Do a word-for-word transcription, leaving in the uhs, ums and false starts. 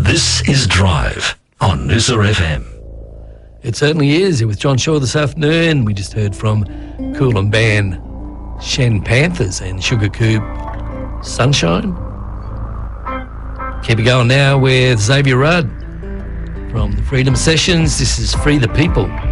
This is Drive on Noosa F M. It certainly is. With John Shaw this afternoon, we just heard from Coolum Band, Shen Panthers and Sugar Coop Sunshine. Keep it going now with Xavier Rudd from the Freedom Sessions. This is Free the People.